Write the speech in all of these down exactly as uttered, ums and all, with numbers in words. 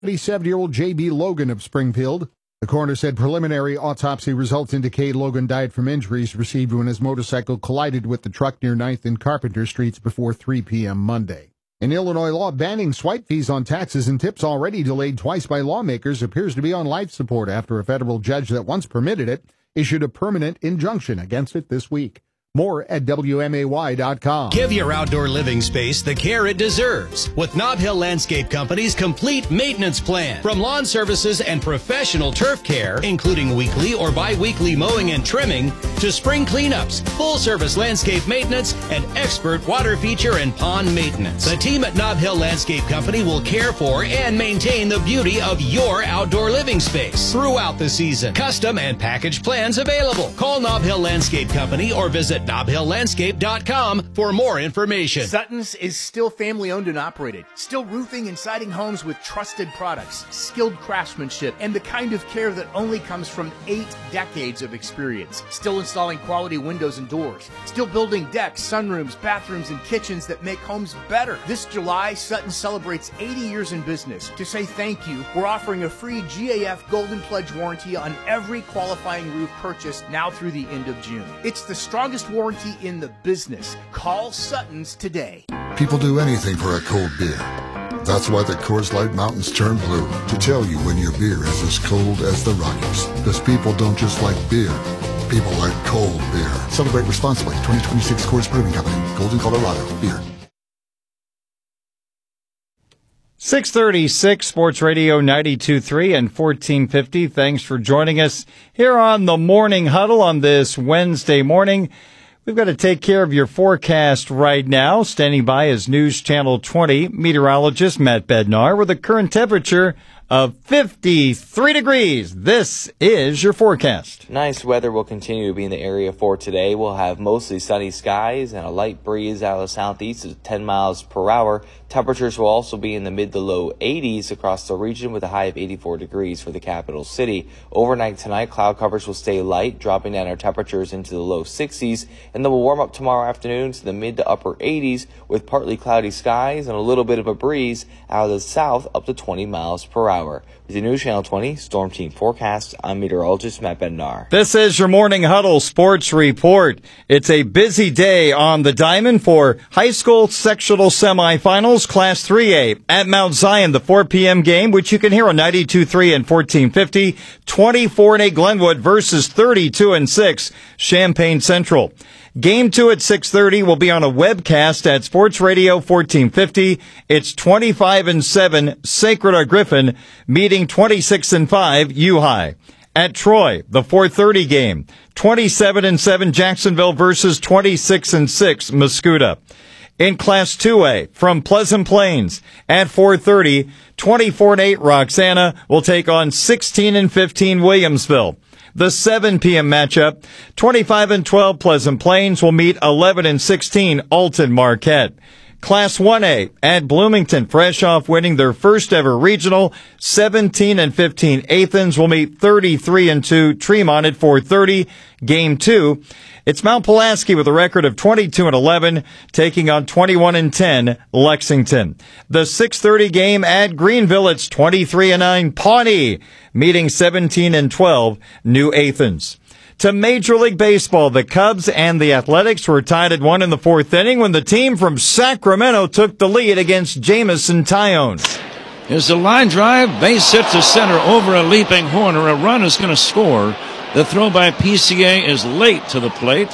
thirty-seven-year-old J B Logan of Springfield. The coroner said preliminary autopsy results indicate Logan died from injuries received when his motorcycle collided with the truck near ninth and Carpenter Streets before three p.m. Monday. An Illinois law banning swipe fees on taxes and tips already delayed twice by lawmakers appears to be on life support after a federal judge that once permitted it issued a permanent injunction against it this week. More at W M A Y dot com. Give your outdoor living space the care it deserves with Nob Hill Landscape Company's complete maintenance plan. From lawn services and professional turf care, including weekly or bi-weekly mowing and trimming, to spring cleanups, full-service landscape maintenance, and expert water feature and pond maintenance. The team at Nob Hill Landscape Company will care for and maintain the beauty of your outdoor living space throughout the season. Custom and package plans available. Call Nob Hill Landscape Company or visit Nob Hill Landscape dot com for more information. Sutton's is still family-owned and operated. Still roofing and siding homes with trusted products, skilled craftsmanship, and the kind of care that only comes from eight decades of experience. Still installing quality windows and doors. Still building decks, sunrooms, bathrooms, and kitchens that make homes better. This July, Sutton celebrates eighty years in business. To say thank you, we're offering a free G A F Golden Pledge warranty on every qualifying roof purchased now through the end of June. It's the strongest warranty in the business. Call Sutton's today. People do anything for a cold beer. That's why the Coors Light Mountains turn blue, to tell you when your beer is as cold as the Rockies. Because people don't just like beer, people like cold beer. Celebrate responsibly. twenty twenty-six Coors Brewing Company, Golden, Colorado. Beer. six thirty-six Sports Radio ninety-two point three and fourteen fifty. Thanks for joining us here on the Morning Huddle on this Wednesday morning. We've got to take care of your forecast right now. Standing by is News Channel twenty meteorologist Matt Bednar with a current temperature of fifty-three degrees. This is your forecast. Nice weather will continue to be in the area for today. We'll have mostly sunny skies and a light breeze out of the southeast at ten miles per hour. Temperatures will also be in the mid to low eighties across the region with a high of eighty-four degrees for the capital city. Overnight tonight, cloud coverage will stay light, dropping down our temperatures into the low sixties, and then we'll warm up tomorrow afternoon to the mid to upper eighties with partly cloudy skies and a little bit of a breeze out of the south up to twenty miles per hour. With the News Channel twenty Storm Team Forecast, I'm meteorologist Matt Bednar. This is your Morning Huddle Sports Report. It's a busy day on the diamond for high school sectional semifinals, Class three A at Mount Zion, the four p.m. game, which you can hear on ninety-two point three and fourteen fifty. twenty-four and eight Glenwood versus thirty-two and six Champaign Central. Game two at six thirty will be on a webcast at Sports Radio fourteen fifty. It's twenty-five and seven Sacred Heart Griffin meeting twenty-six and five U-High. At Troy, the four thirty game, twenty-seven and seven Jacksonville versus twenty-six and six Mascoutah. In Class two A, from Pleasant Plains, at four thirty, twenty-four and eight Roxana will take on sixteen and fifteen Williamsville. The seven p.m. matchup, twenty-five and twelve Pleasant Plains will meet eleven and sixteen Alton Marquette. Class one A at Bloomington, fresh off winning their first ever regional, seventeen and fifteen Athens will meet thirty-three and two Tremont at four thirty. Game two, it's Mount Pulaski with a record of twenty-two and eleven, taking on twenty-one and ten Lexington. The six thirty game at Greenville, it's twenty-three and nine Pawnee, meeting seventeen and twelve New Athens. To Major League Baseball, the Cubs and the Athletics were tied at one in the fourth inning when the team from Sacramento took the lead against Jamison Tyone. Here's the line drive, base hit to center over a leaping Horner. A run is going to score. The throw by P C A is late to the plate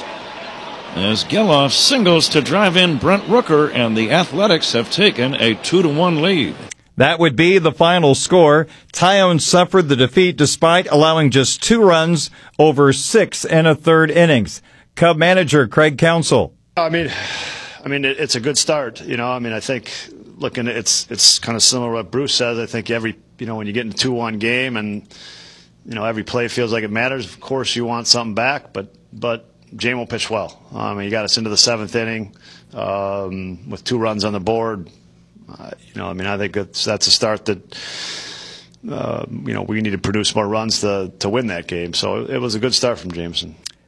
as Geloff singles to drive in Brent Rooker, and the Athletics have taken a two to one lead. That would be the final score. Tyone suffered the defeat despite allowing just two runs over six and a third innings. Cub manager Craig Counsell. I mean, I mean, it's a good start. You know, I mean, I think looking, at it's it's kind of similar to what Bruce says. I think every, you know, when you get in a two one game and, you know, every play feels like it matters. Of course, you want something back, but but Jame will pitch well. I mean, he got us into the seventh inning um, with two runs on the board. Uh, you know, I mean, I think that's, that's a start that, uh, you know, we need to produce more runs to to win that game. So it was a good start from Jameson.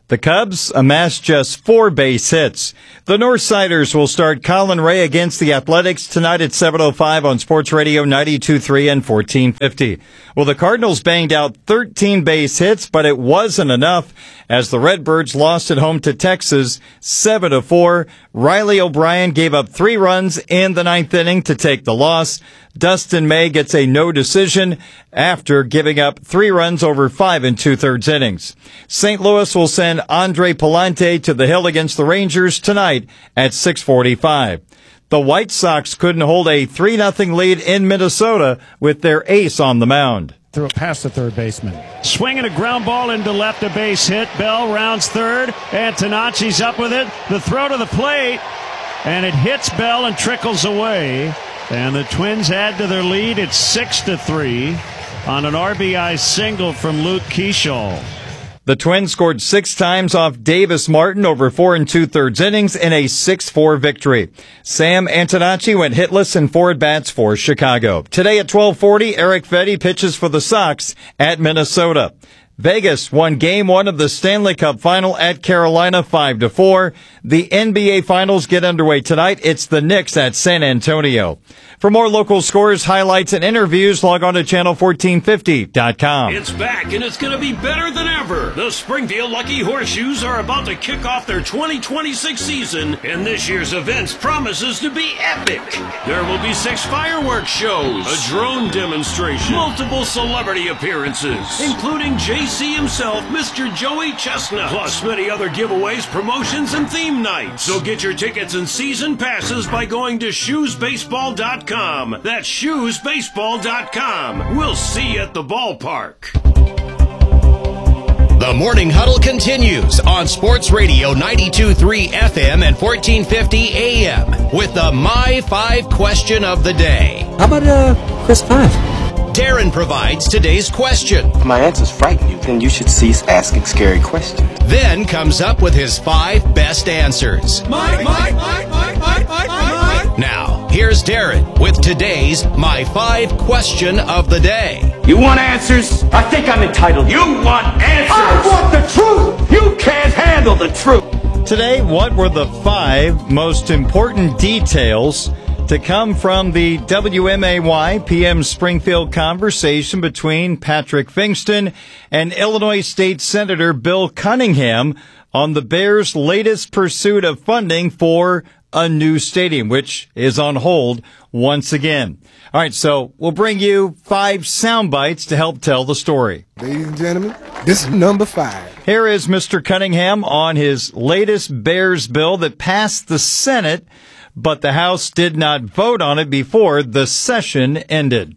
The Cubs amassed just four base hits. The Northsiders will start Colin Ray against the Athletics tonight at seven oh five on Sports Radio ninety-two point three and fourteen fifty. Well, the Cardinals banged out thirteen base hits, but it wasn't enough as the Redbirds lost at home to Texas seven to four. Riley O'Brien gave up three runs in the ninth inning to take the loss. Dustin May gets a no decision after giving up three runs over five and two-thirds innings. Saint Louis will send Andre Palante to the hill against the Rangers tonight at six forty-five. The White Sox couldn't hold a three nothing lead in Minnesota with their ace on the mound. Threw it past the third baseman. Swinging a ground ball into left, a base hit. Bell rounds third, and Tanachi's up with it. The throw to the plate, and it hits Bell and trickles away. And the Twins add to their lead. It's six to three on an R B I single from Luke Keeschall. The Twins scored six times off Davis Martin over four and two-thirds innings in a six four victory. Sam Antonacci went hitless in four at-bats for Chicago. Today at twelve forty, Eric Fedde pitches for the Sox at Minnesota. Vegas won game one of the Stanley Cup final at Carolina five to four. The N B A finals get underway tonight. It's the Knicks at San Antonio. For more local scores, highlights, and interviews, log on to channel fourteen fifty dot com. It's back, and it's going to be better than ever. The Springfield Lucky Horseshoes are about to kick off their twenty twenty-six season, and this year's events promises to be epic. There will be six fireworks shows, a drone demonstration, multiple celebrity appearances, including J C himself, Mister Joey Chestnut, plus many other giveaways, promotions, and theme nights. So get your tickets and season passes by going to shoes baseball dot com. That's shoes baseball dot com. We'll see you at the ballpark. The Morning Huddle continues on Sports Radio ninety-two point three F M and fourteen fifty A M with the My Five question of the day. How about uh, Chris Five? Darren provides today's question. My answers frighten you, then you should cease asking scary questions. Then comes up with his five best answers. My, my, my, my, my, my, my. Now, here's Darren with today's My Five question of the day. You want answers? I think I'm entitled. You want answers? I want the truth! You can't handle the truth! Today, what were the five most important details to come from the W M A Y P M Springfield conversation between Patrick Fingston and Illinois State Senator Bill Cunningham on the Bears' latest pursuit of funding for a new stadium, which is on hold once again. All right, so we'll bring you five sound bites to help tell the story. Ladies and gentlemen, this is number five. Here is Mister Cunningham on his latest Bears bill that passed the Senate, but the House did not vote on it before the session ended.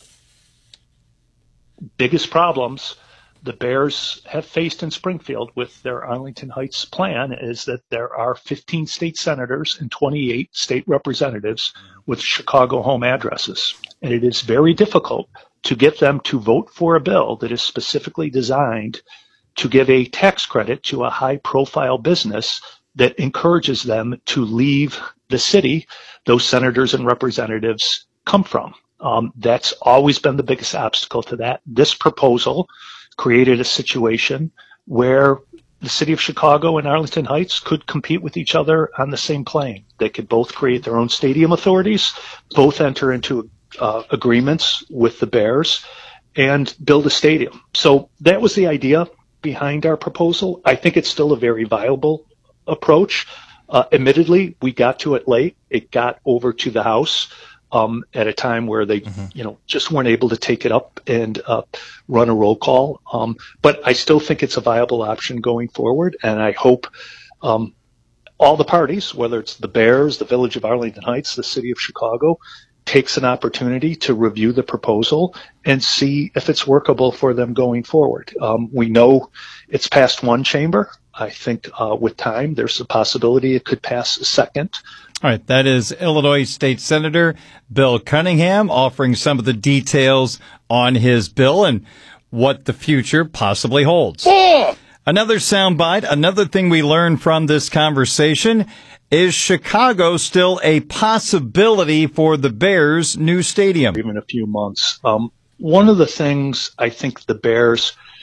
Biggest problems the Bears have faced in Springfield with their Arlington Heights plan is that there are fifteen state senators and twenty-eight state representatives with Chicago home addresses. And it is very difficult to get them to vote for a bill that is specifically designed to give a tax credit to a high-profile business that encourages them to leave the city those senators and representatives come from. Um, that's always been the biggest obstacle to that. This proposal created a situation where the city of Chicago and Arlington Heights could compete with each other on the same plane. They could both create their own stadium authorities, both enter into uh, agreements with the Bears, and build a stadium. So that was the idea behind our proposal. I think it's still a very viable approach. Uh, admittedly, we got to it late. It got over to the House um, at a time where they, mm-hmm. you know, just weren't able to take it up and uh, run a roll call. Um, but I still think it's a viable option going forward, and I hope um, all the parties, whether it's the Bears, the Village of Arlington Heights, the City of Chicago, takes an opportunity to review the proposal and see if it's workable for them going forward. Um, we know it's passed one chamber. I think uh, with time, there's a possibility it could pass a second. All right, that is Illinois State Senator Bill Cunningham offering some of the details on his bill and what the future possibly holds. Yeah. Another soundbite, another thing we learned from this conversation, is Chicago still a possibility for the Bears' new stadium? Even a few months. Um, one of the things I think the Bears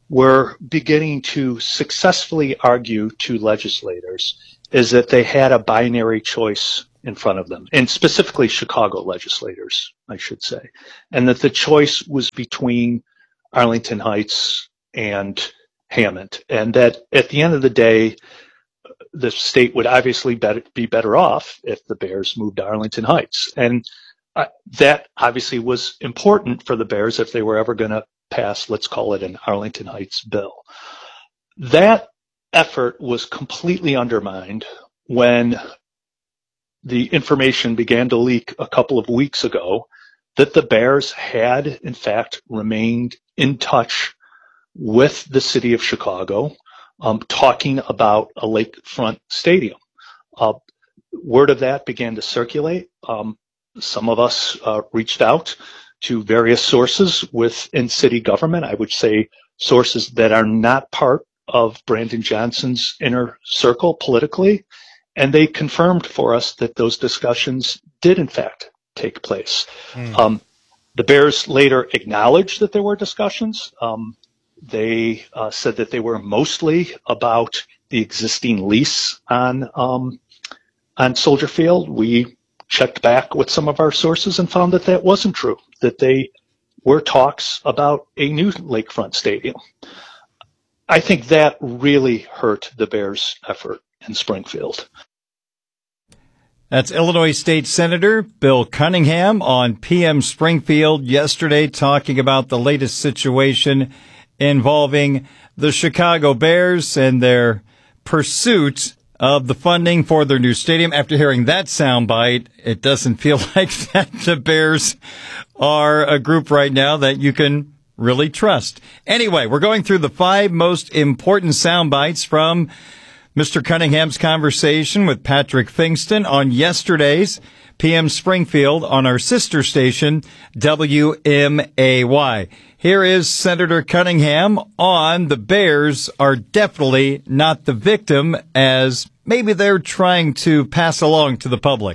were beginning to successfully argue to legislators is that they had a binary choice in front of them, and specifically Chicago legislators, I should say, and that the choice was between Arlington Heights and Hammond, and that at the end of the day, the state would obviously better, be better off if the Bears moved to Arlington Heights. And uh, that obviously was important for the Bears if they were ever going to pass, let's call it an Arlington Heights bill. That effort was completely undermined when the information began to leak a couple of weeks ago that the Bears had, in fact, remained in touch with the city of Chicago, um, talking about a lakefront stadium. Uh, word of that began to circulate. Um, some of us uh, reached out to various sources within city government. I would say sources that are not part of Brandon Johnson's inner circle politically. And they confirmed for us that those discussions did, in fact, take place. Mm. Um, the Bears later acknowledged that there were discussions. Um, they uh, said that they were mostly about the existing lease on um, on Soldier Field. We checked back with some of our sources and found that that wasn't true, that they were talks about a new lakefront stadium. I think that really hurt the Bears' effort in Springfield. That's Illinois State Senator Bill Cunningham on P M Springfield yesterday, talking about the latest situation involving the Chicago Bears and their pursuit of the funding for their new stadium. After hearing that soundbite, it doesn't feel like that the Bears are a group right now that you can really trust. Anyway, we're going through the five most important sound bites from Mister Cunningham's conversation with Patrick Fingston on yesterday's P M Springfield on our sister station, W M A Y. Here is Senator Cunningham on the Bears are definitely not the victim, as maybe they're trying to pass along to the public.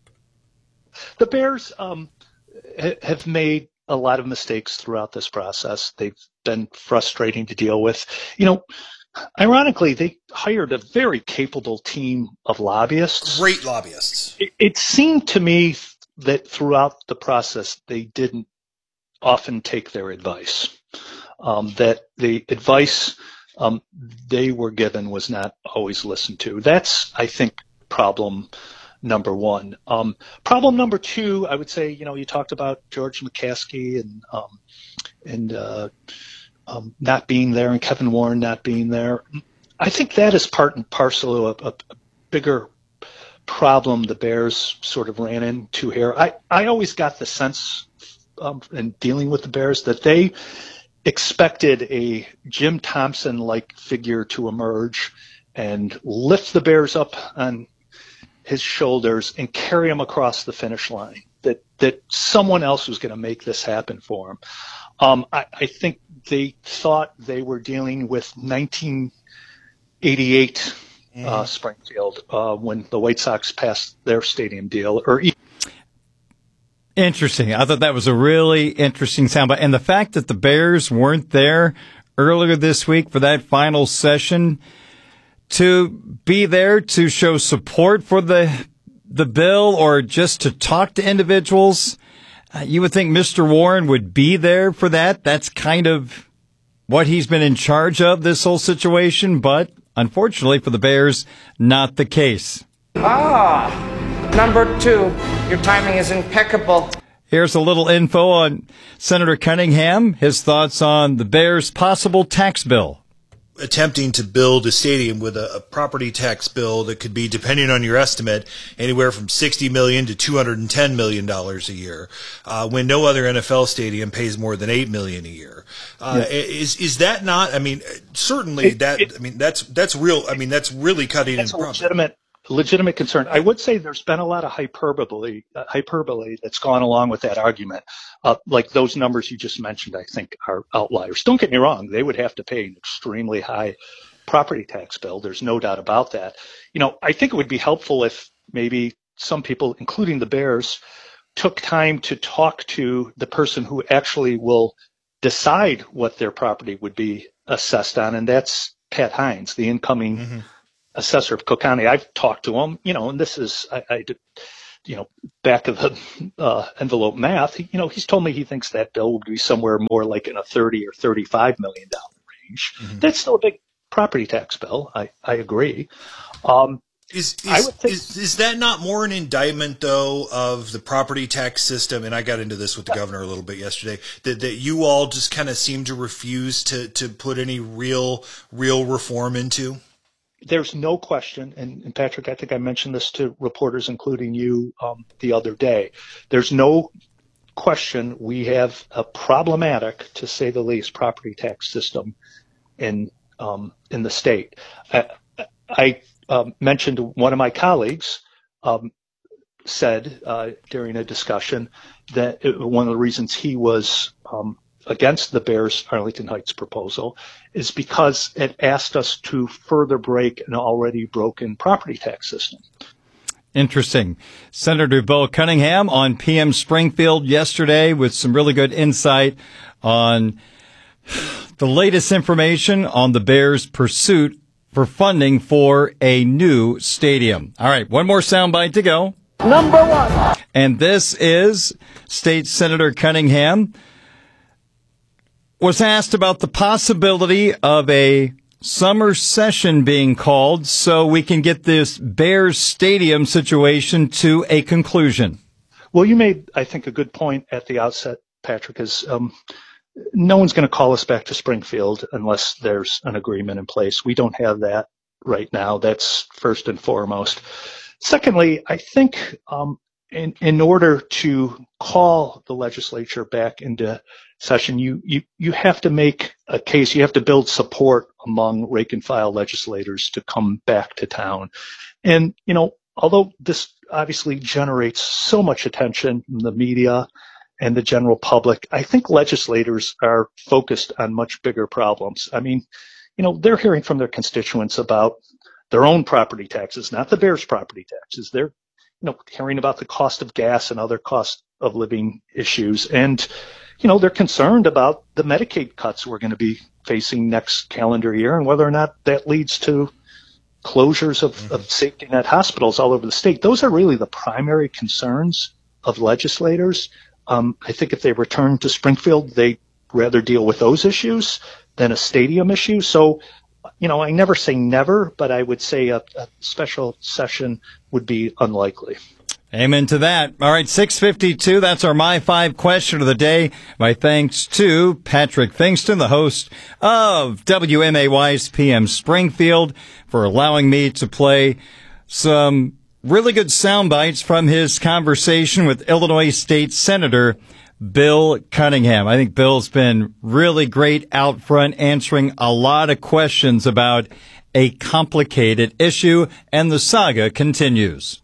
The Bears um, have made a lot of mistakes throughout this process. They've been frustrating to deal with. You know, ironically, they hired a very capable team of lobbyists. Great lobbyists. It, it seemed to me that throughout the process, they didn't often take their advice. Um, that the advice um, they were given was not always listened to. That's, I think, problem number one. Um, problem number two, I would say, you know, you talked about George McCaskey and um, and uh, um, not being there, and Kevin Warren not being there. I think that is part and parcel of a, a bigger problem the Bears sort of ran into here. I, I always got the sense um, in dealing with the Bears that they expected a Jim Thompson-like figure to emerge and lift the Bears up on his shoulders and carry him across the finish line, that that someone else was going to make this happen for him. Um, I, I think they thought they were dealing with nineteen eighty-eight mm. uh, Springfield uh, when the White Sox passed their stadium deal. Or even Interesting. I thought that was a really interesting soundbite. And the fact that the Bears weren't there earlier this week for that final session, to be there to show support for the the bill or just to talk to individuals, uh, you would think Mister Warren would be there for that. That's kind of what he's been in charge of, this whole situation. But unfortunately for the Bears, not the case. Ah, number two, your timing is impeccable. Here's a little info on Senator Cunningham, his thoughts on the Bears' possible tax bill. Attempting to build a stadium with a, a property tax bill that could be, depending on your estimate, anywhere from sixty million dollars to two hundred ten million dollars a year, uh, when no other N F L stadium pays more than eight million dollars a year. Uh, yeah. Is is that not? I mean, certainly it, that. It, I mean, that's that's real. I mean, that's really cutting that's into a legitimate legitimate concern. I would say there's been a lot of hyperbole uh, hyperbole that's gone along with that argument. Uh, like those numbers you just mentioned, I think are outliers. Don't get me wrong; they would have to pay an extremely high property tax bill. There's no doubt about that. You know, I think it would be helpful if maybe some people, including the Bears, took time to talk to the person who actually will decide what their property would be assessed on, and that's Pat Hines, the incoming mm-hmm. assessor of Cook County. I've talked to him, you know, and this is, I, I did, you know, back of the uh, envelope math. He, you know, he's told me he thinks that bill will be somewhere more like in a thirty or thirty-five million dollar range. Mm-hmm. That's still a big property tax bill. I, I agree. Um, Is is, think, is is that not more an indictment, though, of the property tax system? And I got into this with the governor a little bit yesterday, that that you all just kind of seem to refuse to, to put any real real reform into? There's no question, and, and Patrick, I think I mentioned this to reporters, including you, um, the other day. There's no question we have a problematic, to say the least, property tax system in um, in the state. I, I um, mentioned one of my colleagues um, said uh, during a discussion that it, one of the reasons he was um, against the Bears Arlington Heights proposal is because it asked us to further break an already broken property tax system. Interesting. Senator Bill Cunningham on P M Springfield yesterday with some really good insight on the latest information on the Bears' pursuit for funding for a new stadium. All right, one more soundbite to go. Number one. And this is State Senator Cunningham was asked about the possibility of a summer session being called so we can get this Bears stadium situation to a conclusion. Well, you made, I think, a good point at the outset, Patrick, is um, no one's going to call us back to Springfield unless there's an agreement in place. We don't have that right now. That's first and foremost. Secondly, I think um, in, in order to call the legislature back into session, you, you, you have to make a case. You have to build support among rank and file legislators to come back to town. And, you know, although this obviously generates so much attention from the media and the general public, I think legislators are focused on much bigger problems. I mean, you know, they're hearing from their constituents about their own property taxes, not the Bears' property taxes. They're, you know, hearing about the cost of gas and other cost of living issues. And, you know, they're concerned about the Medicaid cuts we're going to be facing next calendar year and whether or not that leads to closures of, mm-hmm. of safety net hospitals all over the state. Those are really the primary concerns of legislators. Um, I think if they return to Springfield, they'd rather deal with those issues than a stadium issue. So, you know, I never say never, but I would say a, a special session would be unlikely. Amen to that. All right, six fifty-two, that's our My Five question of the day. My thanks to Patrick Fingston, the host of W M A Y's P M Springfield, for allowing me to play some really good sound bites from his conversation with Illinois State Senator Bill Cunningham. I think Bill's been really great out front answering a lot of questions about a complicated issue, and the saga continues.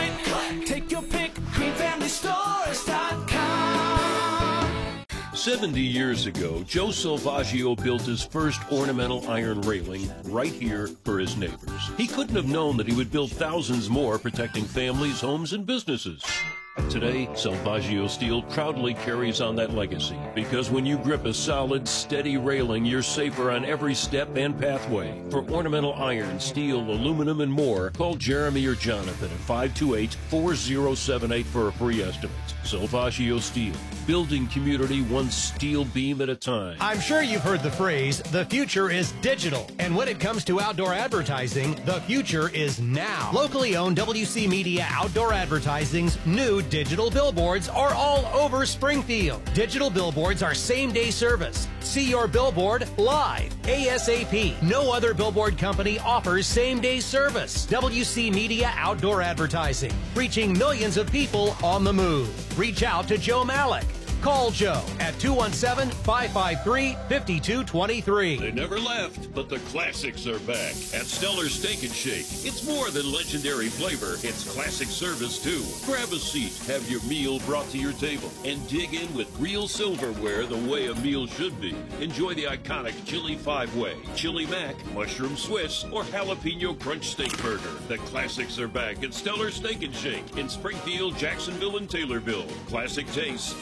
seventy years ago, Joe Salvaggio built his first ornamental iron railing right here for his neighbors. He couldn't have known that he would build thousands more protecting families, homes, and businesses. Today, Salvaggio Steel proudly carries on that legacy, because when you grip a solid, steady railing, you're safer on every step and pathway. For ornamental iron, steel, aluminum, and more, call Jeremy or Jonathan at five two eight, four zero seven eight for a free estimate. Salvaggio Steel, building community one steel beam at a time. I'm sure you've heard the phrase, the future is digital. And when it comes to outdoor advertising, the future is now. Locally owned W C Media Outdoor Advertising's new digital billboards are all over Springfield. Digital billboards are same-day service. See your billboard live, ASAP. No other billboard company offers same-day service. W C Media Outdoor Advertising, reaching millions of people on the move. Reach out to Joe Malik. Call Joe at two one seven, five five three, five two two three. They never left, but the classics are back at Stellar Steak and Shake. It's more than legendary flavor, it's classic service too. Grab a seat, have your meal brought to your table, and dig in with real silverware the way a meal should be. Enjoy the iconic Chili Five-Way, Chili Mac, Mushroom Swiss, or Jalapeno Crunch Steak Burger. The classics are back at Stellar Steak and Shake in Springfield, Jacksonville, and Taylorville. Classic taste, classic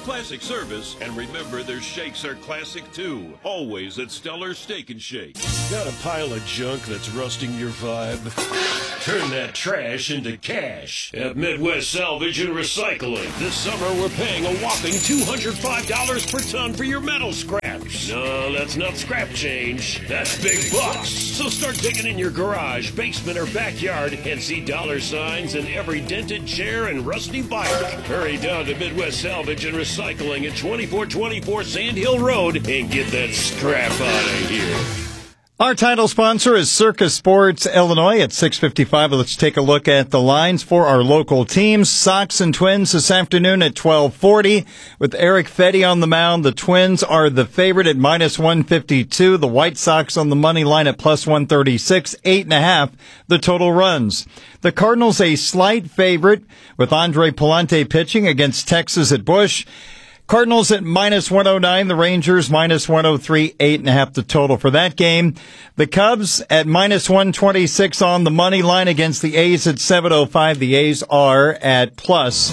service. And remember, their shakes are classic too. Always at Stellar Steak and Shake. Got a pile of junk that's rusting your vibe? Turn that trash into cash at Midwest Salvage and Recycling. This summer, we're paying a whopping two hundred five dollars per ton for your metal scraps. No, that's not scrap change. That's big bucks. So start digging in your garage, basement, or backyard and see dollar signs in every dented chair and rusty bike. Hurry down to Midwest Salvage and Recycling at twenty-four twenty-four Sand Hill Road and get that scrap out of here. Our title sponsor is Circus Sports Illinois at six fifty-five. Let's take a look at the lines for our local teams. Sox and Twins this afternoon at twelve forty. With Eric Fetty on the mound, the Twins are the favorite at minus one fifty-two. The White Sox on the money line at plus one thirty-six. Eight and a half the total runs. The Cardinals a slight favorite with Andre Palante pitching against Texas at Busch. Cardinals at minus one oh nine, the Rangers minus one oh three, eight and a half the total for that game. The Cubs at minus one twenty-six on the money line against the A's at seven oh five. The A's are at plus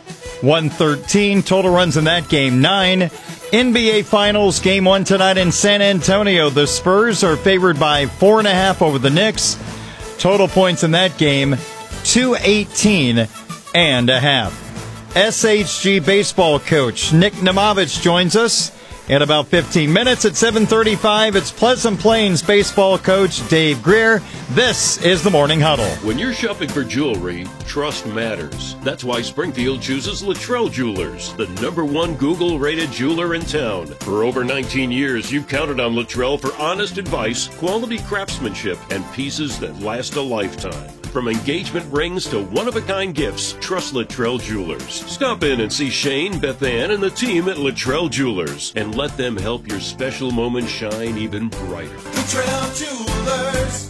one thirteen. Total runs in that game, nine. N B A Finals, game one tonight in San Antonio. The Spurs are favored by four and a half over the Knicks. Total points in that game, two eighteen and a half. S H G baseball coach Nick Nemovich joins us in about fifteen minutes. At seven thirty-five, it's Pleasant Plains baseball coach Dave Greer. This is the Morning Huddle. When you're shopping for jewelry, trust matters. That's why Springfield chooses Luttrell Jewelers, the number one Google-rated jeweler in town. For over nineteen years, you've counted on Luttrell for honest advice, quality craftsmanship, and pieces that last a lifetime. From engagement rings to one-of-a-kind gifts, trust Luttrell Jewelers. Stop in and see Shane, Beth Ann, and the team at Luttrell Jewelers, and let them help your special moment shine even brighter. Luttrell Jewelers.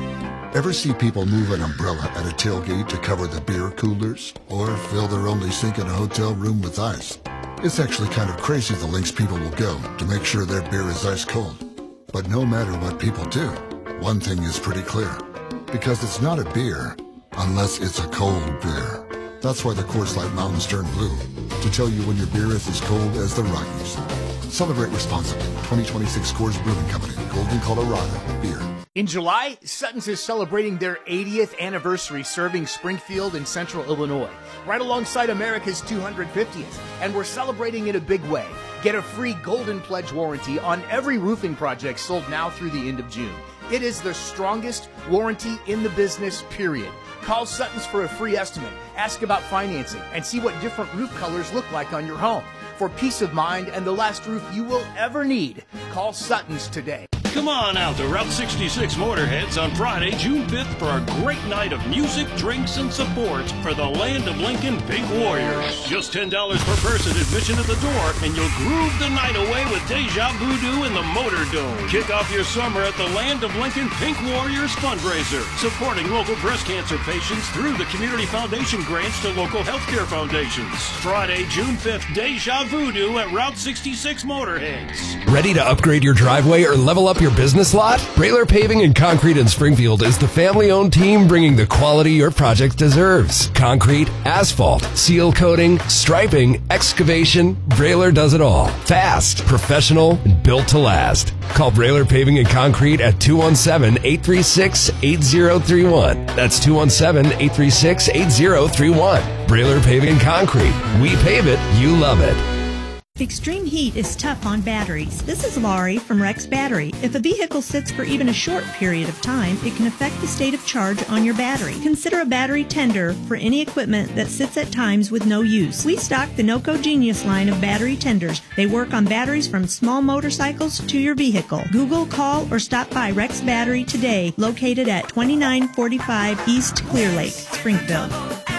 Ever see people move an umbrella at a tailgate to cover the beer coolers? Or fill their only sink in a hotel room with ice? It's actually kind of crazy the lengths people will go to make sure their beer is ice cold. But no matter what people do, one thing is pretty clear. Because it's not a beer unless it's a cold beer. That's why the Coors Light Mountains turn blue, to tell you when your beer is as cold as the Rockies. Celebrate responsibly. twenty twenty-six Coors Brewing Company, Golden, Colorado. Beer. In July, Sutton's is celebrating their eightieth anniversary serving Springfield and Central Illinois, right alongside America's two hundred fiftieth. And we're celebrating in a big way. Get a free Golden Pledge warranty on every roofing project sold now through the end of June. It is the strongest warranty in the business, period. Call Sutton's for a free estimate, ask about financing, and see what different roof colors look like on your home. For peace of mind and the last roof you will ever need, call Sutton's today. Come on out to Route sixty-six Motorheads on Friday, June fifth for a great night of music, drinks, and support for the Land of Lincoln Pink Warriors. Just ten dollars per person admission at the door, and you'll groove the night away with Deja Voodoo in the Motor Dome. Kick off your summer at the Land of Lincoln Pink Warriors fundraiser, supporting local breast cancer patients through the Community Foundation grants to local healthcare foundations. Friday, June fifth, Deja Voodoo at Route sixty-six Motorheads. Ready to upgrade your driveway or level up your business lot? Brailer Paving and Concrete in Springfield is the family-owned team bringing the quality your project deserves. Concrete, asphalt, seal coating, striping, excavation, Brailer does it all. Fast, professional, and built to last. Call Brailer Paving and Concrete at two one seven, eight three six, eight zero three one. That's two one seven, eight three six, eight zero three one. Brailer Paving and Concrete. We pave it, you love it. Extreme heat is tough on batteries. This is Laurie from Rex Battery. If a vehicle sits for even a short period of time, it can affect the state of charge on your battery. Consider a battery tender for any equipment that sits at times with no use. We stock the NOCO Genius line of battery tenders. They work on batteries from small motorcycles to your vehicle. Google, call, or stop by Rex Battery today, located at twenty-nine forty-five East Clear Lake, Springfield.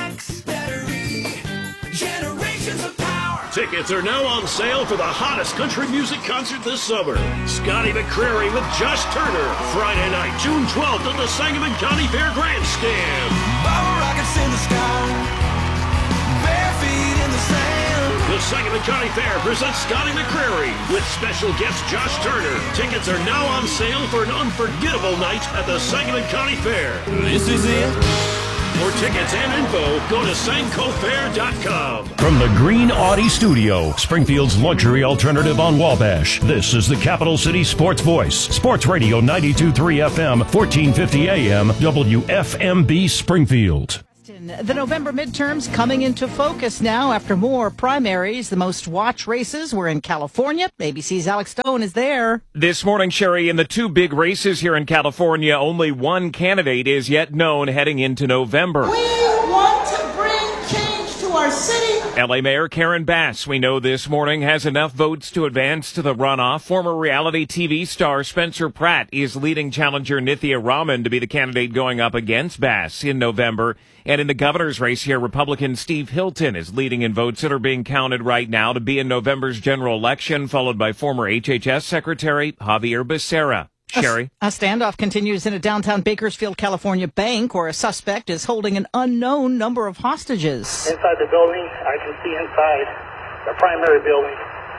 Tickets are now on sale for the hottest country music concert this summer. Scotty McCreery with Josh Turner. Friday night, June twelfth at the Sangamon County Fair Grandstand. Bottle rockets in the sky, bare feet in the sand. The Sangamon County Fair presents Scotty McCreery with special guest Josh Turner. Tickets are now on sale for an unforgettable night at the Sangamon County Fair. This is it. more tickets and info, go to Sanko Fair dot com. From the Green Audi Studio, Springfield's luxury alternative on Wabash, this is the Capital City Sports Voice. Sports Radio ninety-two point three F M, fourteen fifty A M, W F M B Springfield. The November midterms coming into focus now after more primaries. The most watched races were in California. A B C's Alex Stone is there. This morning, Sherry, in the two big races here in California, only one candidate is yet known heading into November. We want to bring change to our city. L A Mayor Karen Bass, we know this morning, has enough votes to advance to the runoff. Former reality T V star Spencer Pratt is leading challenger Nithya Raman to be the candidate going up against Bass in November. And in the governor's race here, Republican Steve Hilton is leading in votes that are being counted right now to be in November's general election, followed by former H H S Secretary Javier Becerra. Sherry? A, a standoff continues in a downtown Bakersfield, California bank where a suspect is holding an unknown number of hostages. Inside the building, I can see inside the primary building.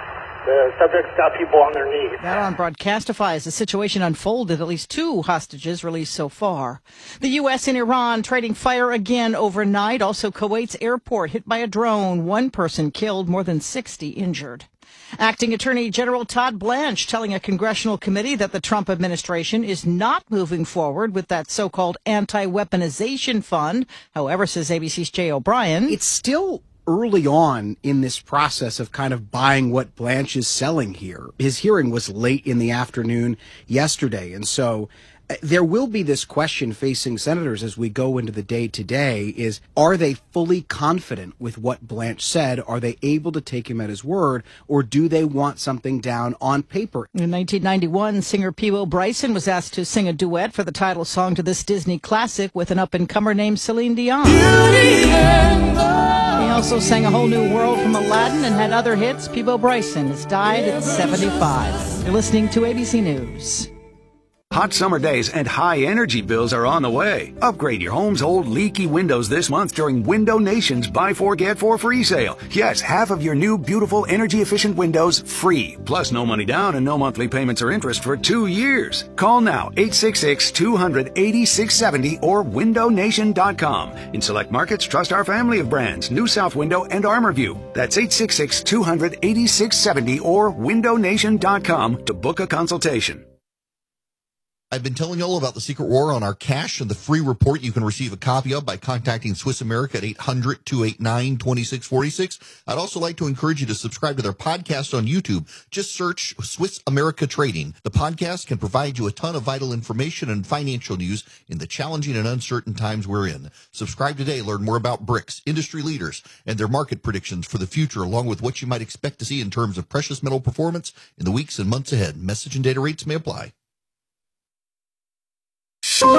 The subject's got people on their knees. That on Broadcastify as the situation unfolded. At least two hostages released so far. The U S and Iran trading fire again overnight. Also, Kuwait's airport hit by a drone. One person killed, more than sixty injured. Acting Attorney General Todd Blanche telling a congressional committee that the Trump administration is not moving forward with that so-called anti-weaponization fund. However, says A B C's Jay O'Brien, it's still early on in this process of kind of buying what Blanche is selling here. His hearing was late in the afternoon yesterday, and so uh, there will be this question facing senators as we go into the day today is, are they fully confident with what Blanche said? Are they able to take him at his word, or do they want something down on paper? In nineteen ninety-one, singer Peebo Bryson was asked to sing a duet for the title song to this Disney classic with an up-and-comer named Celine Dion. He also sang A Whole New World from Aladdin and had other hits. Peebo Bryson has died at seventy-five. You're listening to A B C News. Hot summer days and high energy bills are on the way. Upgrade your home's old leaky windows this month during Window Nation's Buy Four Get Four free sale. Yes, half of your new beautiful energy efficient windows free. Plus no money down and no monthly payments or interest for two years. Call now eight six six, two hundred, eighty-six seventy or window nation dot com. In select markets, trust our family of brands, New South Window and ArmorView. That's eight six six, two hundred, eighty-six seventy or window nation dot com to book a consultation. I've been telling you all about the secret war on our cash and the free report you can receive a copy of by contacting Swiss America at eight hundred, two eight nine, two six four six. I'd also like to encourage you to subscribe to their podcast on YouTube. Just search Swiss America Trading. The podcast can provide you a ton of vital information and financial news in the challenging and uncertain times we're in. Subscribe today. Learn more about BRICS, industry leaders, and their market predictions for the future, along with what you might expect to see in terms of precious metal performance in the weeks and months ahead. Message and data rates may apply. From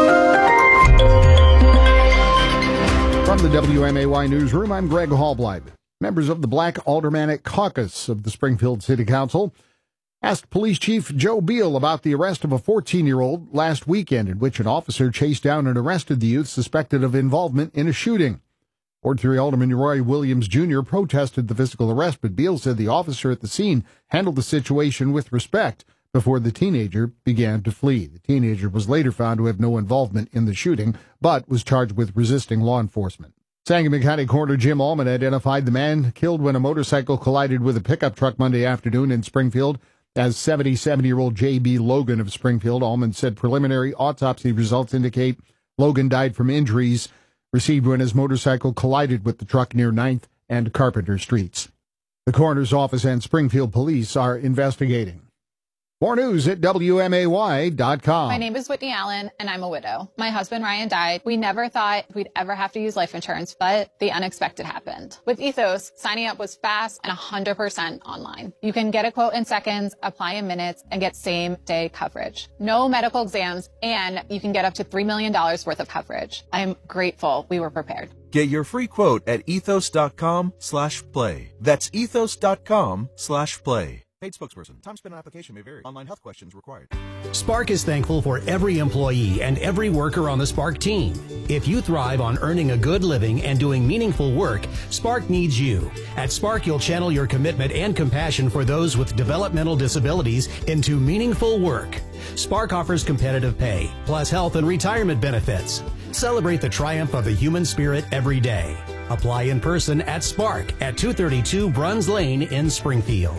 the W M A Y Newsroom, I'm Greg Hallblight. Members of the Black Aldermanic Caucus of the Springfield City Council asked Police Chief Joe Beal about the arrest of a fourteen-year-old last weekend in which an officer chased down and arrested the youth suspected of involvement in a shooting. Ward three Alderman Roy Williams Junior protested the physical arrest, but Beal said the officer at the scene handled the situation with respect before the teenager began to flee. The teenager was later found to have no involvement in the shooting, but was charged with resisting law enforcement. Sangamon County Coroner Jim Allman identified the man killed when a motorcycle collided with a pickup truck Monday afternoon in Springfield as seventy-seven-year-old J B Logan of Springfield. Allman said preliminary autopsy results indicate Logan died from injuries received when his motorcycle collided with the truck near ninth and Carpenter Streets. The coroner's office and Springfield police are investigating. More news at W M A Y dot com. My name is Whitney Allen, and I'm a widow. My husband, Ryan, died. We never thought we'd ever have to use life insurance, but the unexpected happened. With Ethos, signing up was fast and one hundred percent online. You can get a quote in seconds, apply in minutes, and get same-day coverage. No medical exams, and you can get up to three million dollars worth of coverage. I'm grateful we were prepared. Get your free quote at ethos dot com slash play. That's ethos dot com slash play. Paid spokesperson. Time spent on application may vary. Online health questions required. Spark is thankful for every employee and every worker on the Spark team. If you thrive on earning a good living and doing meaningful work, Spark needs you. At Spark, you'll channel your commitment and compassion for those with developmental disabilities into meaningful work. Spark offers competitive pay, plus health and retirement benefits. Celebrate the triumph of the human spirit every day. Apply in person at Spark at two thirty-two Bruns Lane in Springfield.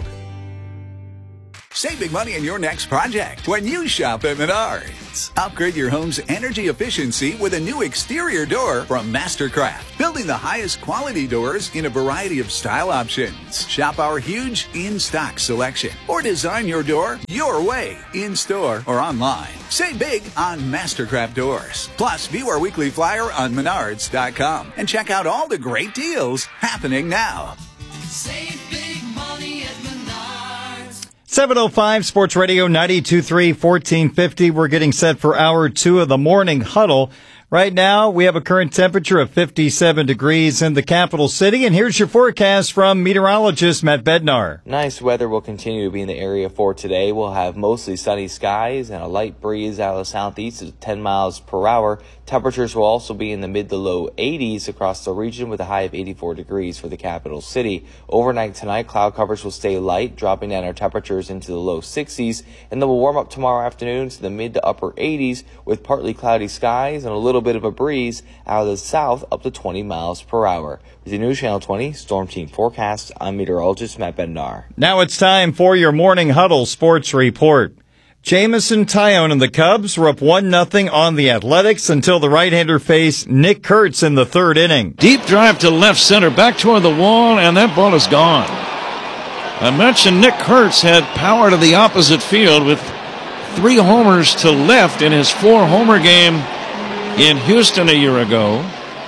Save big money in your next project when you shop at Menards. Upgrade your home's energy efficiency with a new exterior door from Mastercraft, building the highest quality doors in a variety of style options. Shop our huge in-stock selection or design your door your way, in-store or online. Save big on Mastercraft doors. Plus, view our weekly flyer on menards dot com and check out all the great deals happening now. Save big money at Menards. seven oh five Sports Radio ninety-two point three, fourteen fifty. We're getting set for hour two of the morning huddle. Right now, we have a current temperature of fifty-seven degrees in the capital city. And here's your forecast from meteorologist Matt Bednar. Nice weather will continue to be in the area for today. We'll have mostly sunny skies and a light breeze out of the southeast at ten miles per hour. Temperatures will also be in the mid to low eighties across the region with a high of eighty-four degrees for the capital city. Overnight tonight, cloud coverage will stay light, dropping down our temperatures into the low sixties, and then we'll warm up tomorrow afternoon to the mid to upper eighties with partly cloudy skies and a little bit of a breeze out of the south up to twenty miles per hour. With the News Channel twenty Storm Team Forecast, I'm meteorologist Matt Bednar. Now it's time for your morning huddle sports report. Jamison Tyone and the Cubs were up one nothing on the Athletics until the right-hander faced Nick Kurtz in the third inning. Deep drive to left center, back toward the wall, and that ball is gone. I mentioned Nick Kurtz had power to the opposite field with three homers to left in his four-homer game in Houston a year ago.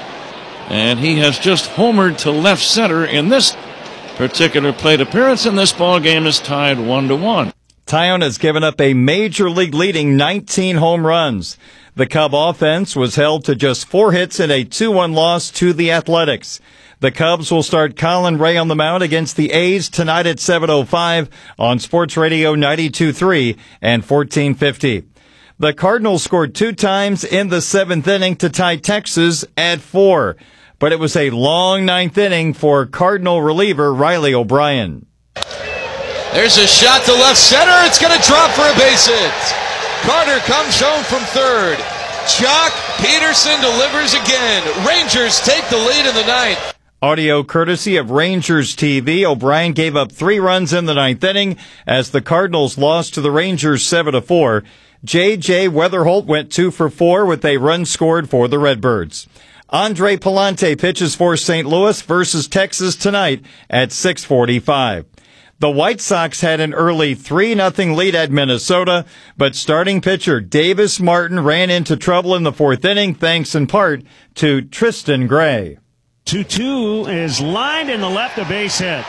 And he has just homered to left center in this particular plate appearance, and this ball game is tied one to one. Tyone has given up a major league leading nineteen home runs. The Cub offense was held to just four hits in a two one loss to the Athletics. The Cubs will start Colin Ray on the mound against the A's tonight at seven oh five on Sports Radio ninety-two point three and fourteen fifty. The Cardinals scored two times in the seventh inning to tie Texas at four, but it was a long ninth inning for Cardinal reliever Riley O'Brien. There's a shot to left center. It's going to drop for a base hit. Carter comes home from third. Jock Peterson delivers again. Rangers take the lead in the ninth. Audio courtesy of Rangers T V. O'Brien gave up three runs in the ninth inning as the Cardinals lost to the Rangers seven to four. J J Weatherholt went two for four with a run scored for the Redbirds. Andre Palante pitches for Saint Louis versus Texas tonight at six forty-five. The White Sox had an early three nothing lead at Minnesota, but starting pitcher Davis Martin ran into trouble in the fourth inning thanks in part to Tristan Gray. two two is lined in the left, a base hit.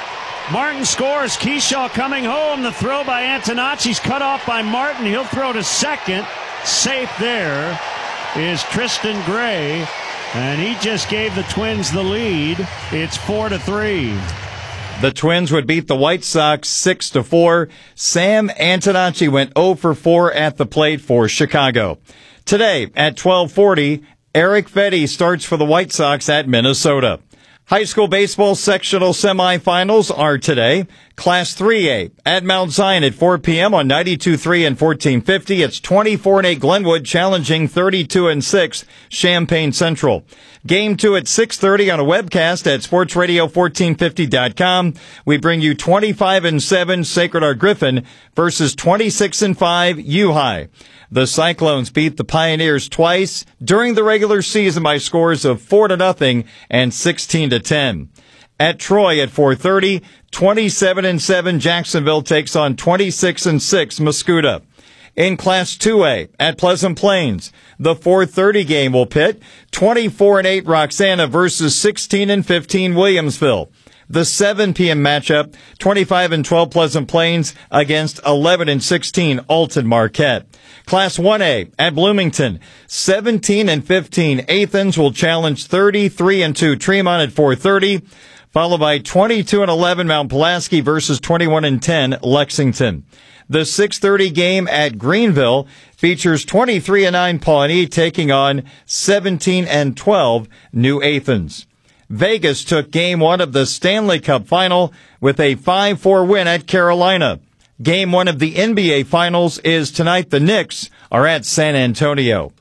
Martin scores. Keyshaw coming home. The throw by Antonacci's cut off by Martin. He'll throw to second. Safe there is Tristan Gray, and he just gave the Twins the lead. It's four to three. The Twins would beat the White Sox six to four. Sam Antonacci went oh for four at the plate for Chicago. Today at twelve forty, Eric Fedde starts for the White Sox at Minnesota. High school baseball sectional semifinals are today. Class three A at Mount Zion at four p.m. on ninety-two point three and fourteen fifty. It's twenty-four and eight Glenwood challenging thirty-two and six Champaign Central. Game two at six thirty on a webcast at sports radio fourteen fifty dot com. We bring you twenty-five and seven Sacred Heart Griffin versus twenty-six and five U-High. The Cyclones beat the Pioneers twice during the regular season by scores of four to nothing and sixteen to ten. At Troy at four thirty, twenty-seven and seven Jacksonville takes on twenty-six and six Mascoutah. In Class two A at Pleasant Plains, the four thirty game will pit twenty-four and eight Roxana versus sixteen and fifteen Williamsville. The seven p.m. matchup, twenty-five and twelve Pleasant Plains against eleven and sixteen Alton Marquette. Class one A at Bloomington, seventeen and fifteen Athens will challenge thirty-three and two Tremont at four thirty, followed by twenty-two and eleven Mount Pulaski versus twenty-one and ten Lexington. The six thirty game at Greenville features twenty-three and nine Pawnee taking on seventeen and twelve New Athens. Vegas took game one of the Stanley Cup final with a five four win at Carolina. Game one of the N B A Finals is tonight. The Knicks are at San Antonio.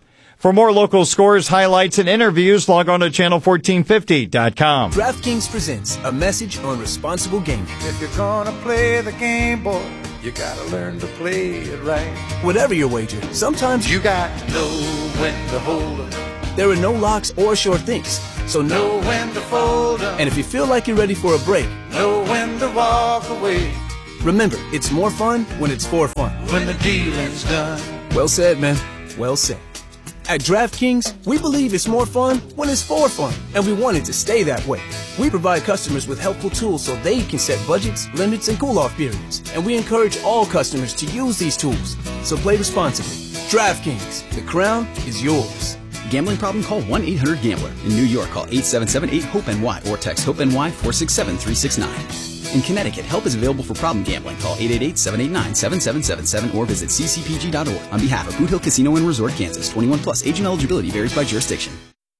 For more local scores, highlights, and interviews, log on to channel fourteen fifty dot com. DraftKings presents a message on responsible gaming. If you're gonna play the game, boy, you gotta learn to play it right. Whatever your wager, sometimes you got to know when to hold 'em. There are no locks or sure things, so know when to fold 'em. And if you feel like you're ready for a break, know when to walk away. Remember, it's more fun when it's for fun. When the dealing's done. Well said, man. Well said. At DraftKings, we believe it's more fun when it's for fun, and we want it to stay that way. We provide customers with helpful tools so they can set budgets, limits, and cool-off periods, and we encourage all customers to use these tools. So play responsibly. DraftKings, the crown is yours. Gambling problem? Call one eight hundred gambler. In New York, call eight seven seven eight hope N Y or text HOPE-NY four six seven three six nine. In Connecticut, help is available for problem gambling. Call eight eight eight seven eight nine seven seven seven seven or visit c c p g dot org. On behalf of Boot Hill Casino and Resort, Kansas, twenty-one plus, age and eligibility varies by jurisdiction.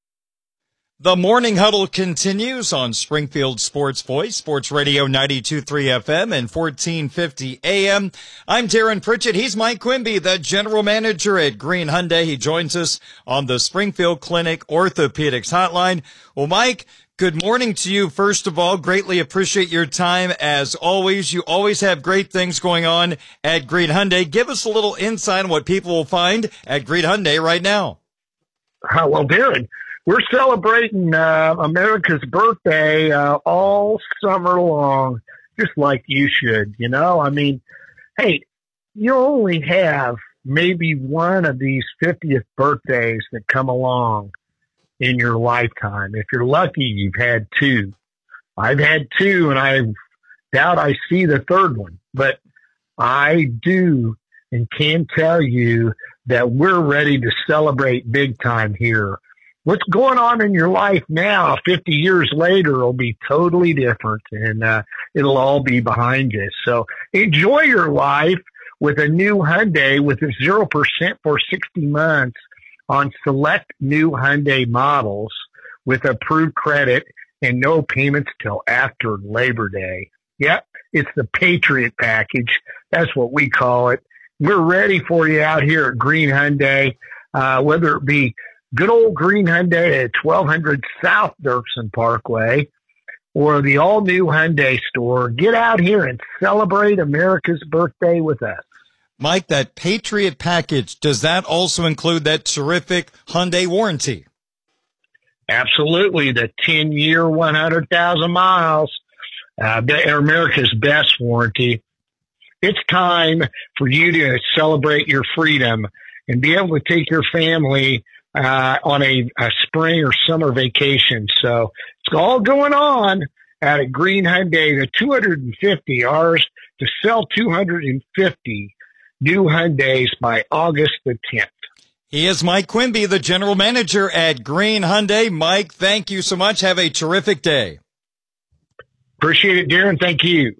The Morning Huddle continues on Springfield Sports Voice, Sports Radio ninety-two point three F M and fourteen fifty A M. I'm Darren Pritchett. He's Mike Quimby, the general manager at Green Hyundai. He joins us on the Springfield Clinic Orthopedics Hotline. Well, Mike, good morning to you. First of all, greatly appreciate your time. As always, you always have great things going on at Green Hyundai. Give us a little insight on what people will find at Green Hyundai right now. Uh, well, Darren, we're celebrating uh, America's birthday uh, all summer long, just like you should, you know? I mean, hey, you only have maybe one of these fiftieth birthdays that come along in your lifetime. If you're lucky, you've had two. I've had two, and I doubt I see the third one. But I do and can tell you that we're ready to celebrate big time here. What's going on in your life now, fifty years later, will be totally different, and uh, it'll all be behind you. So enjoy your life with a new Hyundai with a zero percent for sixty months on select new Hyundai models with approved credit and no payments till after Labor Day. Yep, it's the Patriot Package. That's what we call it. We're ready for you out here at Green Hyundai, uh, whether it be good old Green Hyundai at twelve hundred South Dirksen Parkway or the all-new Hyundai store. Get out here and celebrate America's birthday with us. Mike, that Patriot Package, does that also include that terrific Hyundai warranty? Absolutely. The ten-year, one hundred thousand miles, uh, America's best warranty. It's time for you to celebrate your freedom and be able to take your family uh, on a, a spring or summer vacation. So it's all going on out at Green Hyundai. The two hundred fifty, ours to sell two hundred fifty new Hyundais by August the tenth. He is Mike Quimby, the general manager at Green Hyundai. Mike, thank you so much. Have a terrific day. Appreciate it, Darren. Thank you.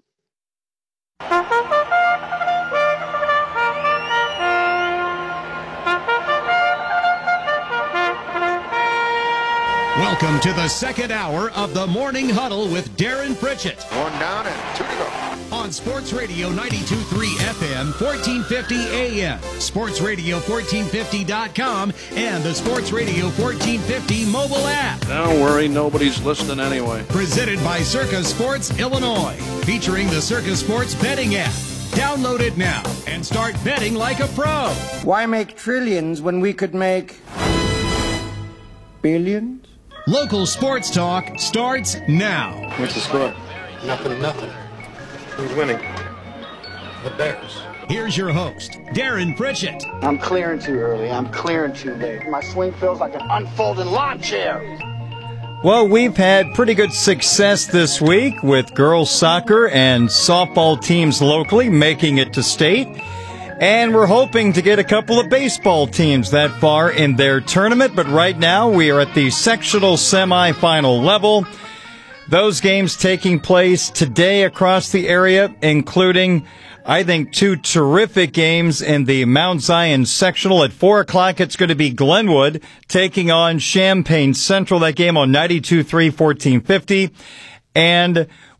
Welcome to the second hour of the Morning Huddle with Darren Pritchett. One down and two to go. On Sports Radio ninety-two point three F M, fourteen fifty A M, Sports Radio fourteen fifty dot com, and the Sports Radio fourteen fifty mobile app. Don't worry, nobody's listening anyway. Presented by Circa Sports Illinois, featuring the Circa Sports betting app. Download it now and start betting like a pro. Why make trillions when we could make billions? Local sports talk starts now. What's the score? Nothing, nothing. Who's winning? The Bears. Here's your host, Darren Pritchett. I'm clearing too early. I'm clearing too late. My swing feels like an unfolding lawn chair. Well, we've had pretty good success this week with girls soccer and softball teams locally making it to state. And we're hoping to get a couple of baseball teams that far in their tournament. But right now we are at the sectional semifinal level. Those games taking place today across the area, including, I think, two terrific games in the Mount Zion sectional. At four o'clock, it's going to be Glenwood taking on Champaign Central. That game on ninety-two point three, fourteen fifty. And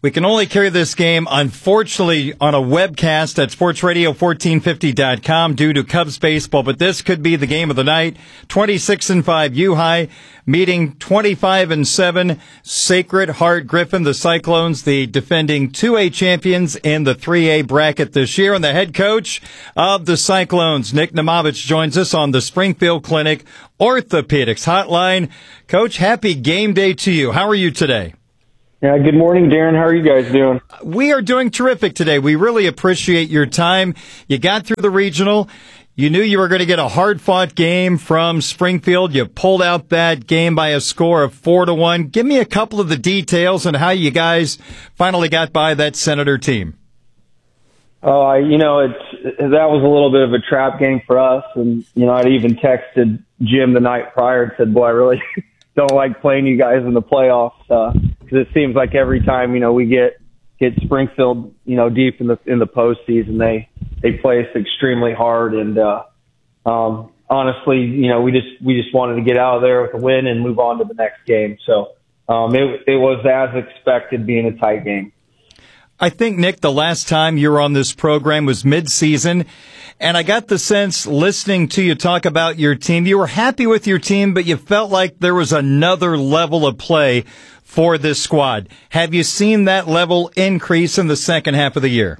We can only carry this game, unfortunately, on a webcast at sports radio fourteen fifty dot com due to Cubs baseball, but this could be the game of the night. twenty-six and five U-High meeting twenty-five and seven Sacred Heart Griffin, the Cyclones, the defending two A champions in the three A bracket this year. And the head coach of the Cyclones, Nick Nemovich, joins us on the Springfield Clinic Orthopedics Hotline. Coach, happy game day to you. How are you today? Yeah, good morning, Darren. How are you guys doing? We are doing terrific today. We really appreciate your time. You got through the regional. You knew you were going to get a hard-fought game from Springfield. You pulled out that game by a score of four to one. Give me a couple of the details on how you guys finally got by that Senator team. Oh, uh, you know, it's that was a little bit of a trap game for us, and you know, I'd even texted Jim the night prior and said, "Boy, I really don't like playing you guys in the playoffs because uh, it seems like every time you know we get get Springfield, you know, deep in the in the postseason, they they play us extremely hard, and uh, um, honestly, you know, we just we just wanted to get out of there with a win and move on to the next game. So um, it it was as expected, being a tight game." I think, Nick, the last time you were on this program was mid-season, and I got the sense, listening to you talk about your team, you were happy with your team, but you felt like there was another level of play for this squad. Have you seen that level increase in the second half of the year?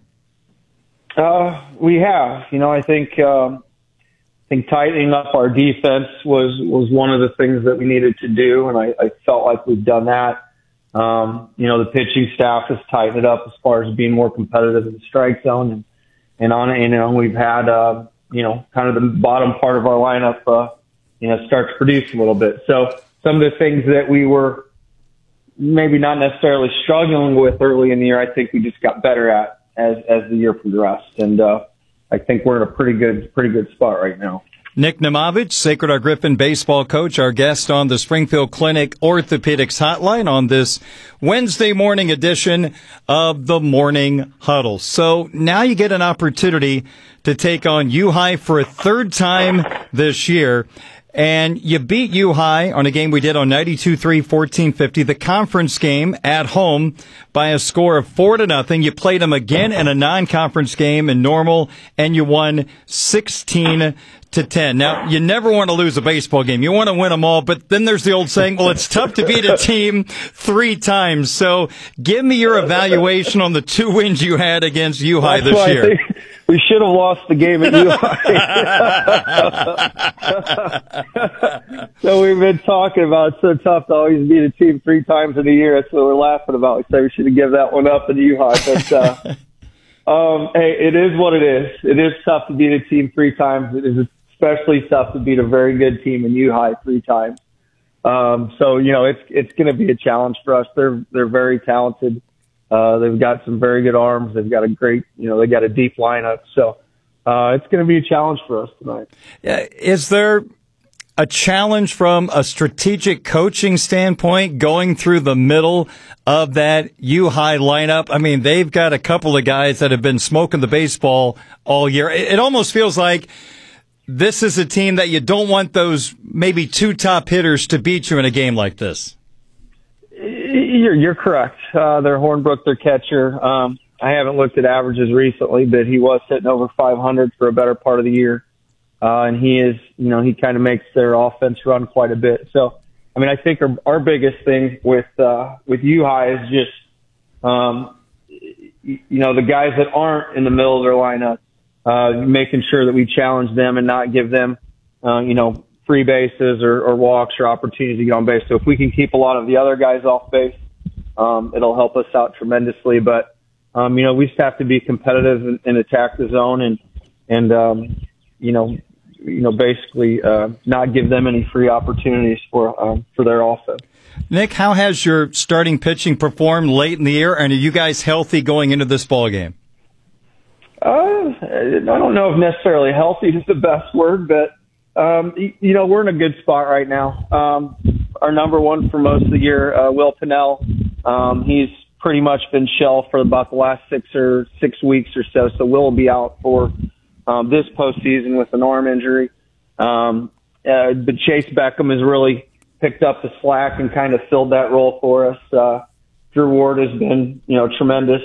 Uh, we have. You know, I think um, I think tightening up our defense was was one of the things that we needed to do, and I, I felt like we've done that. Um, you know, the pitching staff has tightened it up as far as being more competitive in the strike zone, and and on it, you know, we've had uh, you know, kind of the bottom part of our lineup, uh, you know, start to produce a little bit. So some of the things that we were maybe not necessarily struggling with early in the year, I think we just got better at as as the year progressed, and uh, I think we're in a pretty good pretty good spot right now. Nick Nemovich, Sacred Heart Griffin baseball coach, our guest on the Springfield Clinic Orthopedics Hotline on this Wednesday morning edition of the Morning Huddle. So now you get an opportunity to take on U-High for a third time this year. And you beat U-High on a game we did on ninety-two three, fourteen fifty, the conference game at home by a score of four to nothing. You played them again in a non-conference game in Normal, and you won sixteen to ten. Now, you never want to lose a baseball game. You want to win them all, but then there's the old saying, well, it's tough to beat a team three times. So give me your evaluation on the two wins you had against U-High That's this year. We should have lost the game at U-High. So we've been talking about it's so tough to always beat a team three times in a year. That's what we're laughing about. We say we should have given that one up at U-High. But, uh, um, hey, it is what it is. It is tough to beat a team three times. It is especially tough to beat a very good team in U-High three times. Um, so, you know, it's, it's going to be a challenge for us. They're, they're very talented. Uh, they've got some very good arms. They've got a great, you know, they got a deep lineup. So, uh, it's going to be a challenge for us tonight. Yeah, is there a challenge from a strategic coaching standpoint going through the middle of that U-High lineup? I mean, they've got a couple of guys that have been smoking the baseball all year. It, it almost feels like this is a team that you don't want those maybe two top hitters to beat you in a game like this. You're, you're correct. Uh, they're Hornbrook, their catcher. Um, I haven't looked at averages recently, but he was hitting over five hundred for a better part of the year. Uh, and he is, you know, he kind of makes their offense run quite a bit. So, I mean, I think our, our biggest thing with, uh, with U-High is just, um, you know, the guys that aren't in the middle of their lineup, uh, making sure that we challenge them and not give them, uh, you know, free bases or, or walks or opportunities to get on base. So if we can keep a lot of the other guys off base, um, it'll help us out tremendously. But, um, you know, we just have to be competitive and, and attack the zone and, and, um, you know, you know, basically, uh, not give them any free opportunities for, um, for their offense. Nick, how has your starting pitching performed late in the year? And are you guys healthy going into this ball game? Uh, I don't know if necessarily healthy is the best word, but, Um, you know, we're in a good spot right now. Um, our number one for most of the year, uh, Will Pinnell, um, he's pretty much been shelved for about the last six or six weeks or so. So Will will be out for, um, this postseason with an arm injury. Um, uh, but Chase Beckham has really picked up the slack and kind of filled that role for us. Uh, Drew Ward has been, you know, tremendous.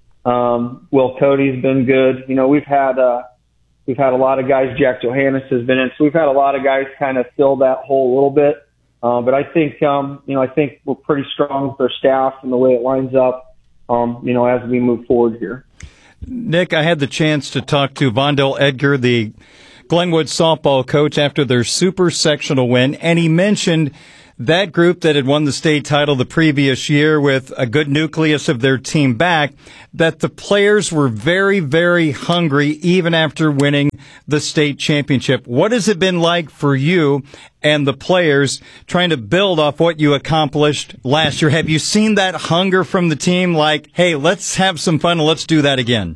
Um, Will Cody's been good. You know, we've had, uh, we've had a lot of guys. Jack Johannes has been in. So we've had a lot of guys kind of fill that hole a little bit. Uh, but I think, um, you know, I think we're pretty strong with our staff and the way it lines up, um, you know, as we move forward here. Nick, I had the chance to talk to Vondell Edgar, the Glenwood softball coach, after their super sectional win, and he mentioned that group that had won the state title the previous year with a good nucleus of their team back, that the players were very, very hungry even after winning the state championship. What has it been like for you and the players trying to build off what you accomplished last year? Have you seen that hunger from the team, like, hey, let's have some fun and let's do that again?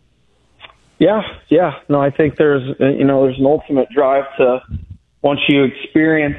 Yeah, yeah. No, I think there's, you know, there's an ultimate drive to, once you experience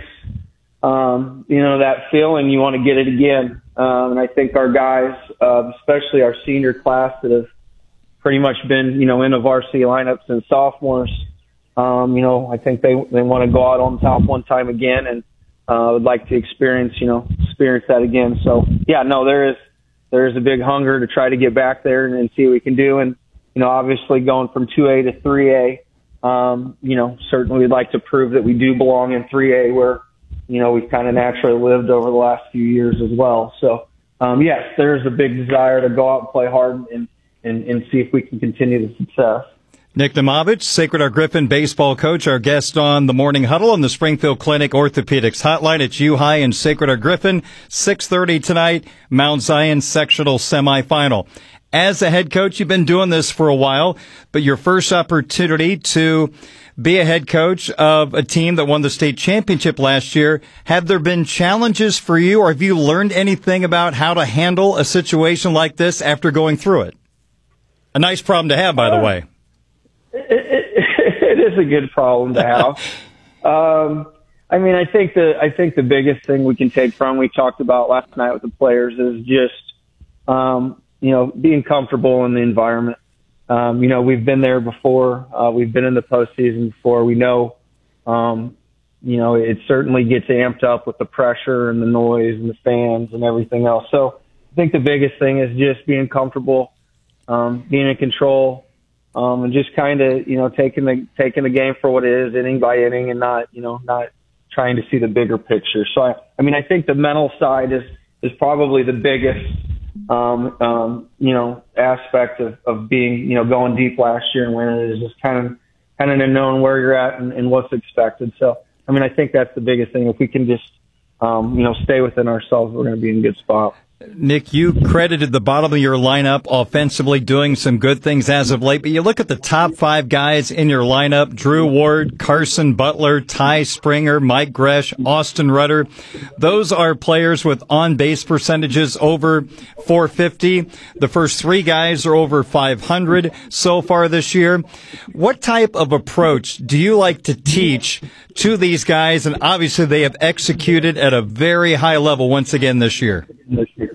Um, you know, that feeling, you want to get it again. Um, and I think our guys, uh, especially our senior class that have pretty much been, you know, in a varsity lineup since sophomores, um, you know, I think they, they want to go out on top one time again and, uh, would like to experience, you know, experience that again. So yeah, no, there is, there is a big hunger to try to get back there and, and see what we can do. And, you know, obviously going from two A to three A, um, you know, certainly we'd like to prove that we do belong in three A where, you know, we've kind of naturally lived over the last few years as well. So, um, yes, there's a big desire to go out and play hard and, and, and see if we can continue the success. Nick Nemovich, Sacred Heart Griffin baseball coach, our guest on the Morning Huddle on the Springfield Clinic Orthopedics Hotline. It's U High and Sacred Heart Griffin, six thirty tonight, Mount Zion sectional semifinal. As a head coach, you've been doing this for a while, but your first opportunity to be a head coach of a team that won the state championship last year. Have there been challenges for you, or have you learned anything about how to handle a situation like this after going through it? A nice problem to have, by the way. It, it, it is a good problem to have. um, I mean, I think the I think the biggest thing we can take from, we talked about last night with the players, is just um, you know, being comfortable in the environment. Um, you know, we've been there before. Uh, we've been in the postseason before. We know, um, you know, it certainly gets amped up with the pressure and the noise and the fans and everything else. So I think the biggest thing is just being comfortable, um, being in control, um, and just kind of, you know, taking the, taking the game for what it is, inning by inning, and not, you know, not trying to see the bigger picture. So I, I mean, I think the mental side is, is probably the biggest, um, um, you know, aspect of, of being, you know, going deep last year and winning, is just kind of, kind of knowing where you're at and, and what's expected. So, I mean, I think that's the biggest thing. If we can just, um, you know, stay within ourselves, we're going to be in a good spot. Nick, you credited the bottom of your lineup offensively doing some good things as of late, but you look at the top five guys in your lineup: Drew Ward, Carson Butler, Ty Springer, Mike Gresh, Austin Rudder. Those are players with on-base percentages over four fifty. The first three guys are over five hundred so far this year. What type of approach do you like to teach to these guys? And obviously they have executed at a very high level once again this year. This year.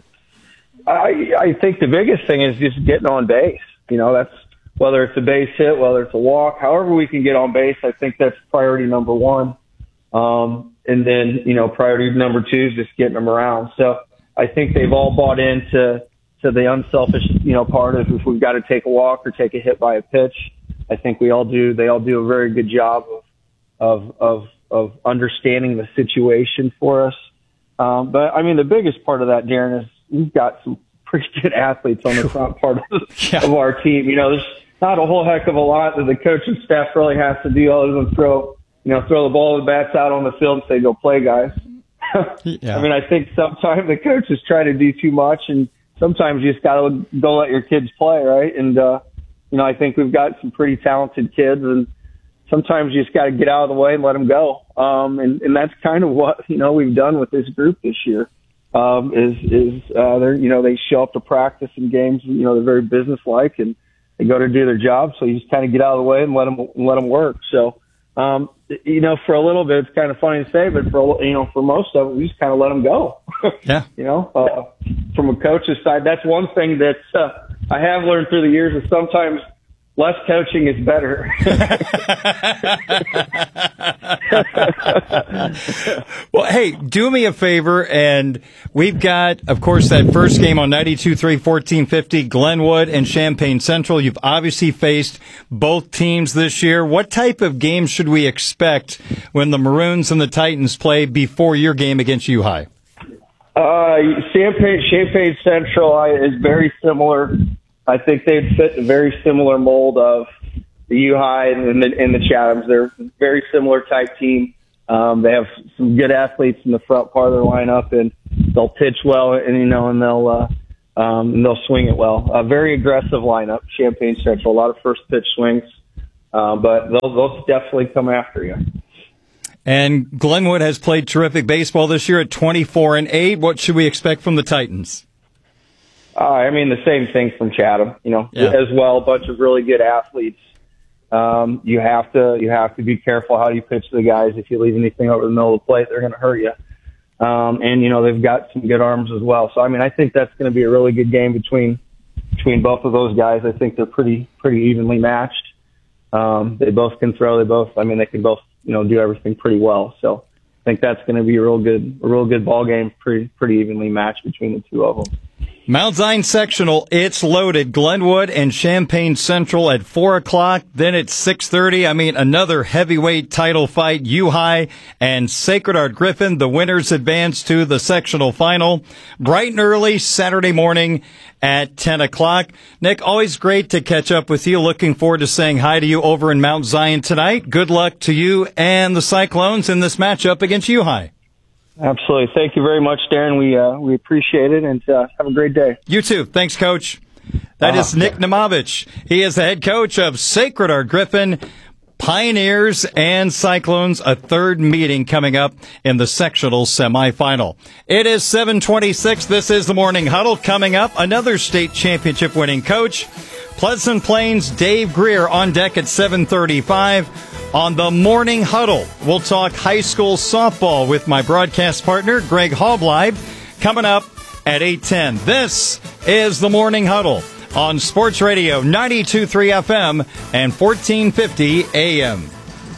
I, I think the biggest thing is just getting on base. You know, that's whether it's a base hit, whether it's a walk, however we can get on base. I think that's priority number one. Um, and then, you know, priority number two is just getting them around. So I think they've all bought into to the unselfish, you know, part of if we've got to take a walk or take a hit by a pitch. I think we all do. They all do a very good job of of of, of understanding the situation for us. Um, but I mean, the biggest part of that, Darren, is we've got some pretty good athletes on the front part of, yeah. of our team. You know, there's not a whole heck of a lot that the coaching staff really has to do other than throw, you know, throw the ball and bats out on the field and say, go play, guys. yeah. I mean, I think sometimes the coaches try to do too much, and sometimes you just got to go let your kids play, right? And, uh, you know, I think we've got some pretty talented kids, and sometimes you just got to get out of the way and let them go. Um, and, and that's kind of what, you know, we've done with this group this year. Um, is, is, uh, they're, you know, they show up to practice and games, you know, they're very businesslike and they go to do their job. So you just kind of get out of the way and let them, let them work. So, um, you know, for a little bit, it's kind of funny to say, but for, you know, for most of it, we just kind of let them go. yeah. You know, uh, from a coach's side, that's one thing that, uh, I have learned through the years is sometimes less coaching is better. Well, hey, do me a favor, and we've got, of course, that first game on ninety-two three, fourteen fifty, Glenwood and Champaign Central. You've obviously faced both teams this year. What type of game should we expect when the Maroons and the Titans play before your game against U High? Uh, Champaign, Champaign Central I- is very similar. I think they'd fit a very similar mold of the U High and the, and the Chathams. They're a very similar type team. Um, they have some good athletes in the front part of their lineup, and they'll pitch well, and you know, and they'll uh, um, and they'll swing it well. A very aggressive lineup, Champaign Central. A lot of first pitch swings, uh, but they'll they'll definitely come after you. And Glenwood has played terrific baseball this year at twenty-four and eight. What should we expect from the Titans? Uh, I mean, the same thing from Chatham, you know, Yeah. as well. A bunch of really good athletes. Um, you have to you have to be careful how you pitch the guys. If you leave anything over the middle of the plate, they're going to hurt you. Um, and you know, they've got some good arms as well. So I mean, I think that's going to be a really good game between between both of those guys. I think they're pretty pretty evenly matched. Um, they both can throw. They both, I mean, they can both you know do everything pretty well. So I think that's going to be a real good a real good ball game. Pretty pretty evenly matched between the two of them. Mount Zion Sectional, it's loaded. Glenwood and Champaign Central at four o'clock. Then at six thirty, I mean, another heavyweight title fight. U High and Sacred Heart Griffin. The winners advance to the sectional final. Bright and early Saturday morning at ten o'clock. Nick, always great to catch up with you. Looking forward to saying hi to you over in Mount Zion tonight. Good luck to you and the Cyclones in this matchup against U High. Absolutely. Thank you very much, Darren. We uh, we appreciate it, and uh, have a great day. You too. Thanks, Coach. That Uh-huh. is Nick Nemovich. He is the head coach of Sacred Heart Griffin, Pioneers, and Cyclones. A third meeting coming up in the sectional semifinal. It is seven twenty-six. This is the Morning Huddle. Coming up, another state championship winning coach, Pleasant Plains Dave Greer, on deck at seven thirty-five. On the Morning Huddle, we'll talk high school softball with my broadcast partner, Greg Hallbleib, coming up at eight ten. This is the Morning Huddle on Sports Radio ninety-two point three F M and fourteen fifty A M.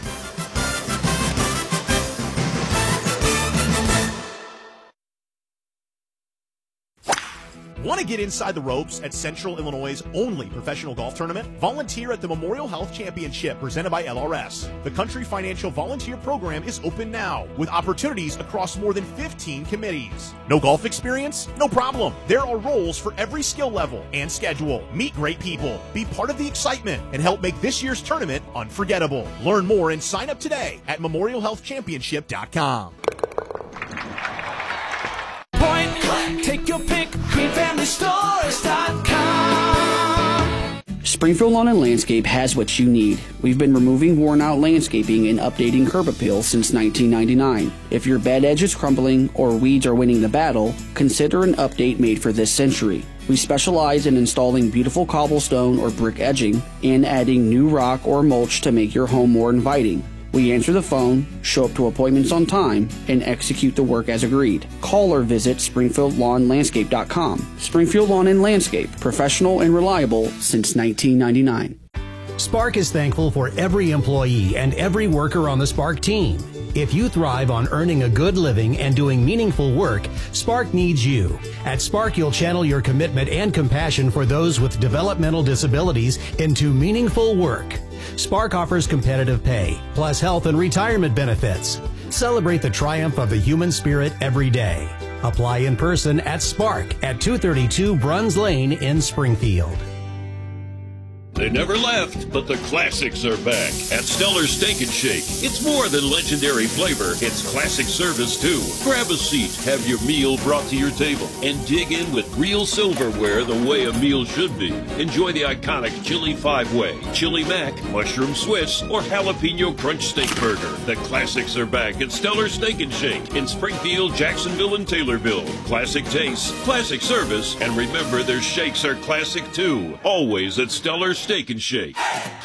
Want to get inside the ropes at Central Illinois' only professional golf tournament? Volunteer at the Memorial Health Championship presented by L R S. The Country Financial Volunteer Program is open now with opportunities across more than fifteen committees. No golf experience? No problem. There are roles for every skill level and schedule. Meet great people, be part of the excitement, and help make this year's tournament unforgettable. Learn more and sign up today at memorial health championship dot com. Point blank. Take your pick. green family stores dot com. Springfield Lawn and Landscape has what you need. We've been removing worn-out landscaping and updating curb appeal since nineteen ninety-nine. If your bed edge is crumbling or weeds are winning the battle, consider an update made for this century. We specialize in installing beautiful cobblestone or brick edging and adding new rock or mulch to make your home more inviting. We answer the phone, show up to appointments on time, and execute the work as agreed. Call or visit springfield lawn landscape dot com. Springfield Lawn and Landscape, professional and reliable since nineteen ninety-nine. Spark is thankful for every employee and every worker on the Spark team. If you thrive on earning a good living and doing meaningful work, Spark needs you. At Spark, you'll channel your commitment and compassion for those with developmental disabilities into meaningful work. Spark offers competitive pay, plus health and retirement benefits. Celebrate the triumph of the human spirit every day. Apply in person at Spark at two thirty-two Bruns Lane in Springfield. They never left, but the classics are back at Stellar Steak and Shake. It's more than legendary flavor, it's classic service too. Grab a seat, have your meal brought to your table, and dig in with real silverware the way a meal should be. Enjoy the iconic Chili Five-Way, Chili Mac, Mushroom Swiss, or Jalapeno Crunch Steak Burger. The classics are back at Stellar Steak and Shake in Springfield, Jacksonville, and Taylorville. Classic taste, classic service, and remember their shakes are classic too. Always at Stellar Steak and Shake.